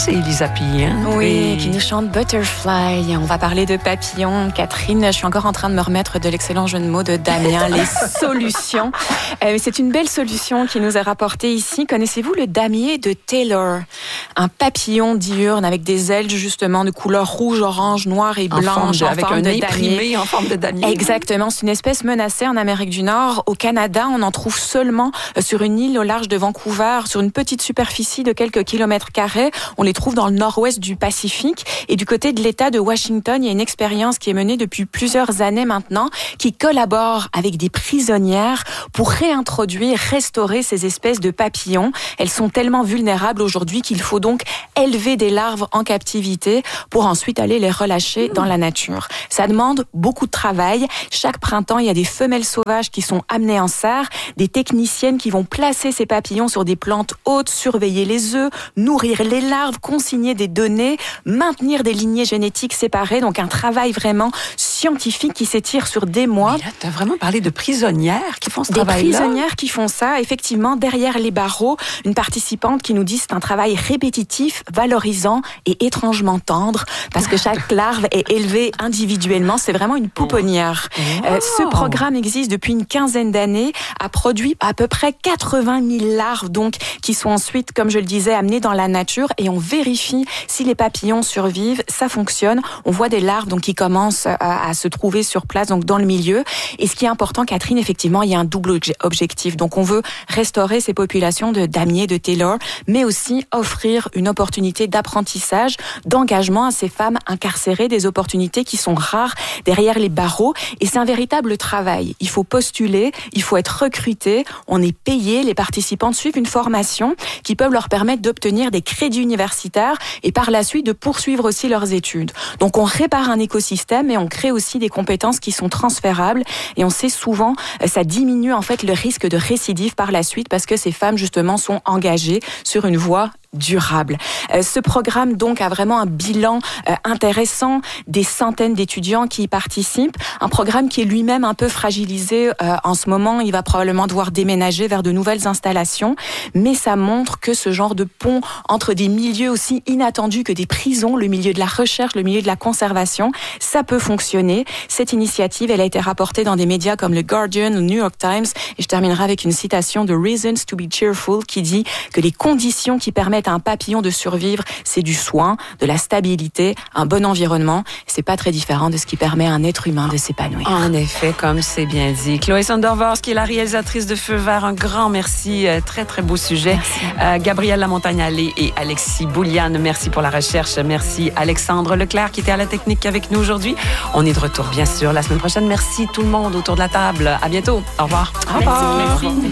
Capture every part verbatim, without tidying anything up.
c'est Elisa Pie, hein? Oui, Et... qui nous chante Butterfly. On va parler de papillons. Catherine, je suis encore en train de me remettre de l'excellent jeu de mots de Damien, les solutions. Euh, c'est une belle solution qui nous est rapportée ici. Connaissez-vous le damier de Taylor? Un papillon diurne avec des ailes justement de couleur rouge, orange, noire et blanche. En forme de, avec forme un de nez damier. primé en forme de damier. Exactement, c'est une espèce menacée en Amérique du Nord. Au Canada, on en trouve seulement sur une île au large de Vancouver, sur une petite superficie de quelques kilomètres carrés. On les trouve dans le nord-ouest du Pacifique. Et du côté de l'État de Washington, il y a une expérience qui est menée depuis plusieurs années maintenant, qui collabore avec des prisonnières pour réintroduire, restaurer ces espèces de papillons. Elles sont tellement vulnérables aujourd'hui qu'il faut donc élever des larves en captivité pour ensuite aller les relâcher dans la nature. Ça demande beaucoup de travail. Chaque printemps, il y a des femelles sauvages qui sont amenées en serre, des techniciennes qui vont placer ces papillons sur des plantes hautes, surveiller les œufs, nourrir les larves, consigner des données, maintenir des lignées génétiques séparées. Donc un travail vraiment scientifique qui s'étire sur des mois. Mais là, tu as vraiment parlé de prisonnières qui font ce travail-là. Des prisonnières qui font ça, effectivement, derrière les barreaux. Une participante qui nous dit c'est un travail répétitif, valorisant et étrangement tendre parce que chaque larve est élevée individuellement. C'est vraiment une pouponnière. Wow. Euh, ce programme existe depuis une quinzaine d'années, a produit à peu près quatre-vingt mille larves donc qui sont ensuite, comme je le disais, amenées dans la nature et on vérifie si les papillons survivent. Ça fonctionne. On voit des larves donc qui commencent à, à se trouver sur place donc dans le milieu. Et ce qui est important, Catherine, effectivement, il y a un double objectif. Donc on veut restaurer ces populations de damiers, de Taylor, mais aussi offrir une opportunité d'apprentissage, d'engagement à ces femmes incarcérées, des opportunités qui sont rares derrière les barreaux. Et c'est un véritable travail. Il faut postuler, il faut être recruté, on est payé, les participants suivent une formation qui peut leur permettre d'obtenir des crédits universitaires et par la suite de poursuivre aussi leurs études. Donc on répare un écosystème et on crée aussi des compétences qui sont transférables et on sait souvent ça diminue en fait le risque de récidive par la suite parce que ces femmes justement sont engagées sur une voie durable. Euh, ce programme donc a vraiment un bilan euh, intéressant, des centaines d'étudiants qui y participent, un programme qui est lui-même un peu fragilisé euh, en ce moment, il va probablement devoir déménager vers de nouvelles installations, mais ça montre que ce genre de pont entre des milieux aussi inattendus que des prisons, le milieu de la recherche, le milieu de la conservation, ça peut fonctionner. Cette initiative, elle a été rapportée dans des médias comme le Guardian, le New York Times, et je terminerai avec une citation de Reasons to be Cheerful qui dit que les conditions qui permettent à un papillon de survivre, c'est du soin, de la stabilité, un bon environnement. C'est pas très différent de ce qui permet à un être humain de s'épanouir. En effet, comme c'est bien dit. Chloé Sondervors, qui est la réalisatrice de Feu vert, un grand merci. Très, très beau sujet. Euh, Gabrielle Lamontagne-Allé et Alexis Bouliane, merci pour la recherche. Merci Alexandre Leclerc qui était à la technique avec nous aujourd'hui. On est de retour, bien sûr, la semaine prochaine. Merci tout le monde autour de la table. À bientôt. Au revoir. Au revoir. Merci. Merci.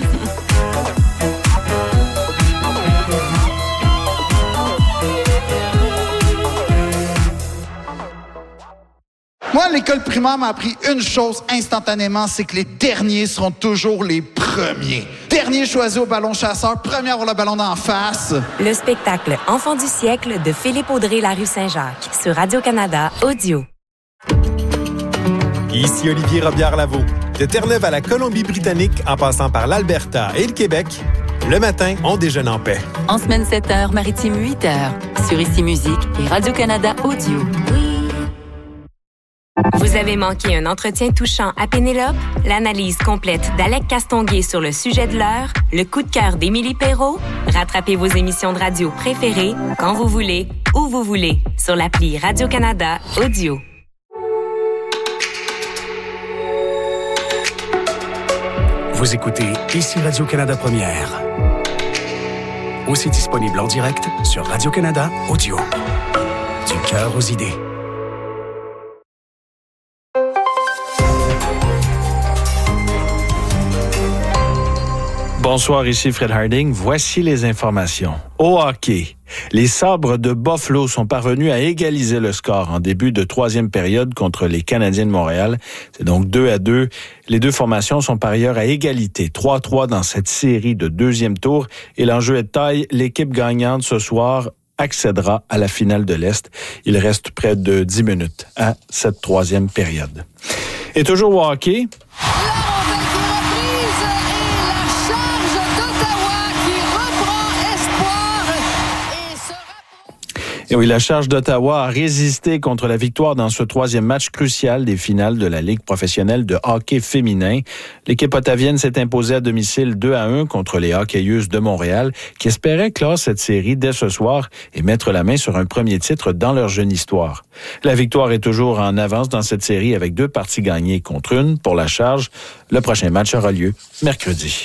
Moi, l'école primaire m'a appris une chose instantanément, c'est que les derniers seront toujours les premiers. Dernier choisi au ballon chasseur, premier à avoir le ballon d'en face. Le spectacle Enfant du siècle de Philippe Audrey, la rue Saint-Jacques, sur Radio-Canada Audio. Ici Olivier Robillard-Lavaux. De Terre-Neuve à la Colombie-Britannique, en passant par l'Alberta et le Québec, le matin, on déjeune en paix. En semaine sept heures, maritime huit heures, sur Ici Musique et Radio-Canada Audio. Oui. Vous avez manqué un entretien touchant à Pénélope? L'analyse complète d'Alec Castonguay sur le sujet de l'heure? Le coup de cœur d'Émilie Perrault? Rattrapez vos émissions de radio préférées quand vous voulez, où vous voulez, sur l'appli Radio-Canada Audio. Vous écoutez Ici Radio-Canada Première. Aussi disponible en direct sur Radio-Canada Audio. Du cœur aux idées. Bonsoir, ici Fred Harding. Voici les informations. Au hockey, les Sabres de Buffalo sont parvenus à égaliser le score en début de troisième période contre les Canadiens de Montréal. C'est donc deux à deux. Les deux formations sont par ailleurs à égalité, trois à trois dans cette série de deuxième tour. Et l'enjeu est de taille. L'équipe gagnante ce soir accédera à la finale de l'Est. Il reste près de dix minutes à cette troisième période. Et toujours au hockey... Et oui, la charge d'Ottawa a résisté contre la victoire dans ce troisième match crucial des finales de la Ligue professionnelle de hockey féminin. L'équipe ottavienne s'est imposée à domicile deux à un contre les hockeyeuses de Montréal, qui espéraient clore cette série dès ce soir et mettre la main sur un premier titre dans leur jeune histoire. La victoire est toujours en avance dans cette série avec deux parties gagnées contre une pour la charge. Le prochain match aura lieu mercredi.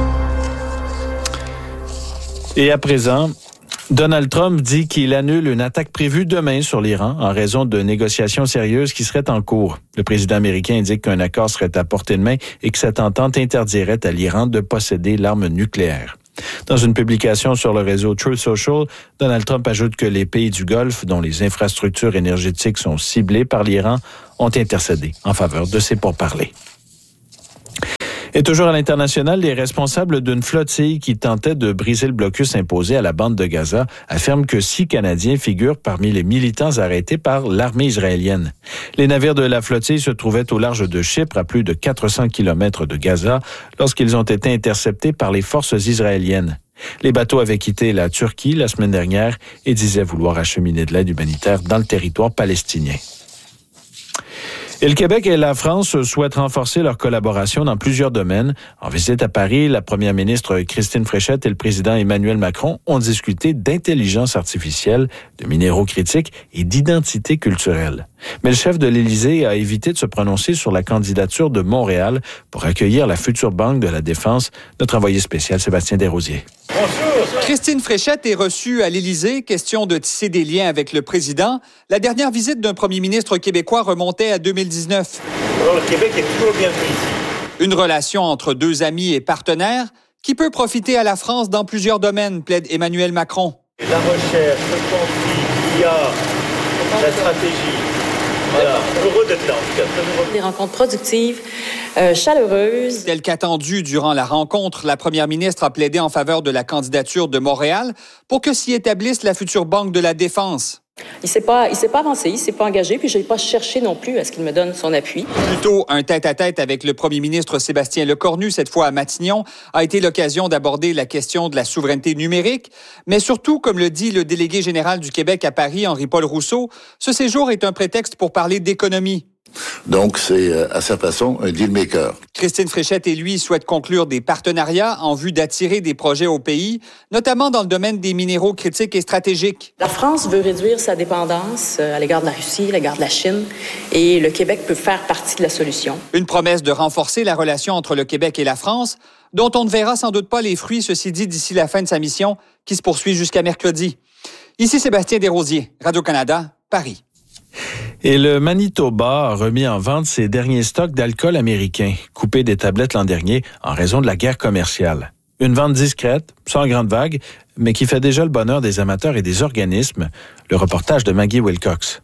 Et à présent, Donald Trump dit qu'il annule une attaque prévue demain sur l'Iran en raison de négociations sérieuses qui seraient en cours. Le président américain indique qu'un accord serait à portée de main et que cette entente interdirait à l'Iran de posséder l'arme nucléaire. Dans une publication sur le réseau Truth Social, Donald Trump ajoute que les pays du Golfe, dont les infrastructures énergétiques sont ciblées par l'Iran, ont intercédé en faveur de ces pourparlers. Et toujours à l'international, les responsables d'une flottille qui tentait de briser le blocus imposé à la bande de Gaza affirment que six Canadiens figurent parmi les militants arrêtés par l'armée israélienne. Les navires de la flottille se trouvaient au large de Chypre, à plus de quatre cents kilomètres de Gaza, lorsqu'ils ont été interceptés par les forces israéliennes. Les bateaux avaient quitté la Turquie la semaine dernière et disaient vouloir acheminer de l'aide humanitaire dans le territoire palestinien. Et le Québec et la France souhaitent renforcer leur collaboration dans plusieurs domaines. En visite à Paris, la première ministre Christine Fréchette et le président Emmanuel Macron ont discuté d'intelligence artificielle, de minéraux critiques et d'identité culturelle. Mais le chef de l'Élysée a évité de se prononcer sur la candidature de Montréal pour accueillir la future Banque de la Défense. Notre envoyé spécial, Sébastien Desrosiers. Christine Fréchette est reçue à l'Élysée, question de tisser des liens avec le président. La dernière visite d'un premier ministre québécois remontait à deux mille dix-neuf. Alors, le Québec est toujours bienvenu ici. Une relation entre deux amis et partenaires qui peut profiter à la France dans plusieurs domaines, plaide Emmanuel Macron. La recherche, le conflit, l'I A, la stratégie. Voilà, heureux d'être là, en tout cas. Des rencontres productives, euh, chaleureuses. Tel qu'attendu durant la rencontre, la première ministre a plaidé en faveur de la candidature de Montréal pour que s'y établisse la future Banque de la Défense. Il s'est pas, il s'est pas avancé, il s'est pas engagé, puis je n'ai pas cherché non plus à ce qu'il me donne son appui. Plutôt un tête-à-tête avec le premier ministre Sébastien Lecornu, cette fois à Matignon, a été l'occasion d'aborder la question de la souveraineté numérique, mais surtout, comme le dit le délégué général du Québec à Paris, Henri-Paul Rousseau, ce séjour est un prétexte pour parler d'économie. Donc, c'est à sa façon un deal maker. Christine Fréchette et lui souhaitent conclure des partenariats en vue d'attirer des projets au pays, notamment dans le domaine des minéraux critiques et stratégiques. La France veut réduire sa dépendance à l'égard de la Russie, à l'égard de la Chine, et le Québec peut faire partie de la solution. Une promesse de renforcer la relation entre le Québec et la France, dont on ne verra sans doute pas les fruits, ceci dit, d'ici la fin de sa mission, qui se poursuit jusqu'à mercredi. Ici Sébastien Desrosiers, Radio-Canada, Paris. Et le Manitoba a remis en vente ses derniers stocks d'alcool américain, coupés des tablettes l'an dernier en raison de la guerre commerciale. Une vente discrète, sans grande vague, mais qui fait déjà le bonheur des amateurs et des organismes. Le reportage de Maggie Wilcox.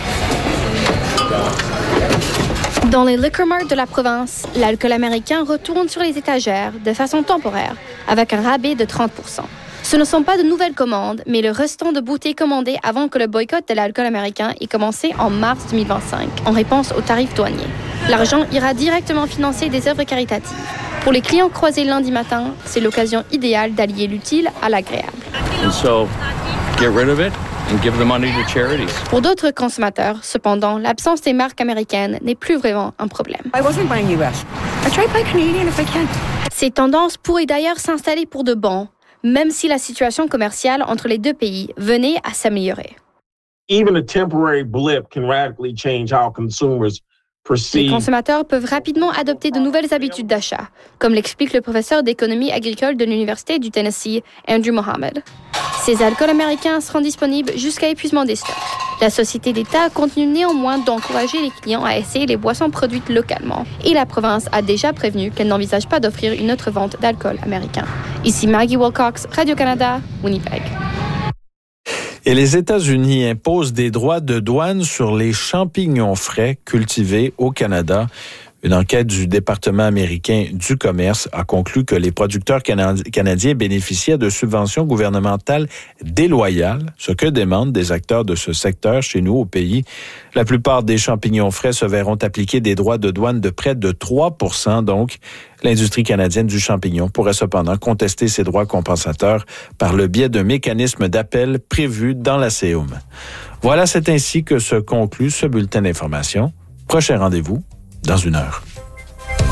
Dans les liquor marts de la province, l'alcool américain retourne sur les étagères de façon temporaire, avec un rabais de trente pour cent. Ce ne sont pas de nouvelles commandes, mais le restant de bouteilles commandées avant que le boycott de l'alcool américain ait commencé en mars deux mille vingt-cinq, en réponse aux tarifs douaniers. L'argent ira directement financer des œuvres caritatives. Pour les clients croisés lundi matin, c'est l'occasion idéale d'allier l'utile à l'agréable. And so, get rid of it and give the money to charities. Pour d'autres consommateurs, cependant, l'absence des marques américaines n'est plus vraiment un problème. I wasn't buying U S. I tried buying Canadian if I can. Ces tendances pourraient d'ailleurs s'installer pour de bon, même si la situation commerciale entre les deux pays venait à s'améliorer. Even a temporary blip can radically change how consumers perceive. Les consommateurs peuvent rapidement adopter de nouvelles habitudes d'achat, comme l'explique le professeur d'économie agricole de l'Université du Tennessee, Andrew Mohammed. Ces alcools américains seront disponibles jusqu'à épuisement des stocks. La Société d'État continue néanmoins d'encourager les clients à essayer les boissons produites localement. Et la province a déjà prévenu qu'elle n'envisage pas d'offrir une autre vente d'alcool américain. Ici Maggie Wilcox, Radio-Canada, Winnipeg. Et les États-Unis imposent des droits de douane sur les champignons frais cultivés au Canada. Une enquête du département américain du commerce a conclu que les producteurs canadi- canadiens bénéficiaient de subventions gouvernementales déloyales, ce que demandent des acteurs de ce secteur chez nous au pays. La plupart des champignons frais se verront appliquer des droits de douane de près de trois pour cent. Donc, l'industrie canadienne du champignon pourrait cependant contester ces droits compensateurs par le biais d'un mécanisme d'appel prévu dans la C E U M. Voilà, c'est ainsi que se conclut ce bulletin d'information. Prochain rendez-vous dans une heure.